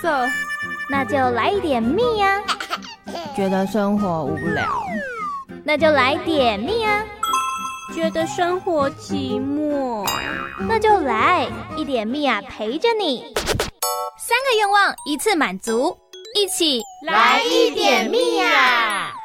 色， 那就来一点蜜呀。 觉得生活无聊， 那就来点蜜啊。 觉得生活寂寞， 那就来一点蜜啊，陪着你。3个愿望一次满足，一起来一点蜜啊！